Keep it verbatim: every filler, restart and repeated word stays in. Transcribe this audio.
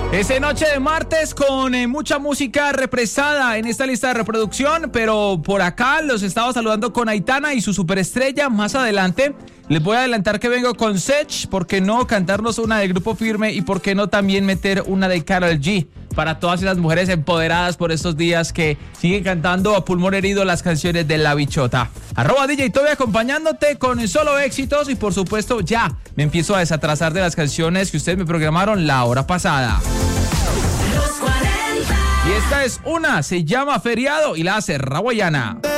Esta noche de martes con eh, mucha música represada en esta lista de reproducción, pero por acá los estaba saludando con Aitana y su superestrella. Más adelante les voy a adelantar que vengo con Sech, ¿por qué no cantarnos una de Grupo Firme y por qué no también meter una de Karol G? Para todas esas mujeres empoderadas por estos días que siguen cantando a pulmón herido las canciones de La Bichota. Arroba D J Toby acompañándote con solo éxitos y por supuesto ya me empiezo a desatrasar de las canciones que ustedes me programaron la hora pasada. Y esta es una, se llama Feriado y la hace Rawayana.